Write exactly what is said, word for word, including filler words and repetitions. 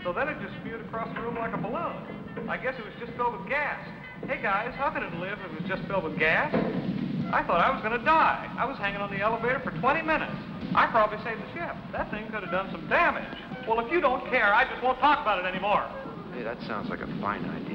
So then it just spewed across the room like a balloon. I guess it was just filled with gas. Hey, guys, how can it live if it was just filled with gas? I thought I was going to die. I was hanging on the elevator for twenty minutes. I probably saved the ship. That thing could have done some damage. Well, if you don't care, I just won't talk about it anymore. Hey, that sounds like a fine idea.